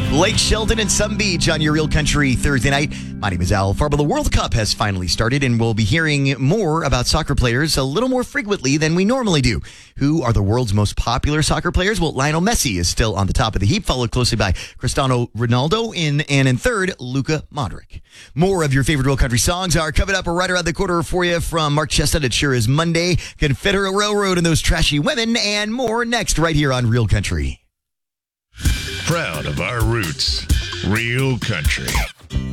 Lake Sheldon and Sun Beach on your Real Country Thursday night. My name is Al Farbo. The World Cup has finally started, and we'll be hearing more about soccer players a little more frequently than we normally do. Who are the world's most popular soccer players? Well, Lionel Messi is still on the top of the heap, followed closely by Cristiano Ronaldo, and in third, Luka Modric. More of your favorite Real Country songs are coming up right around the corner for you from Mark Chestnut. It sure is Monday, Confederate Railroad and those trashy women, and more next right here on Real Country. Proud of our roots, Real Country.